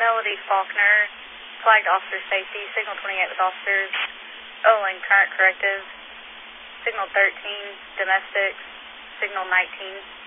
Melody Faulkner, flagged officer safety, signal 28 with officers, O-lane current corrective, signal 13, domestic, signal 19.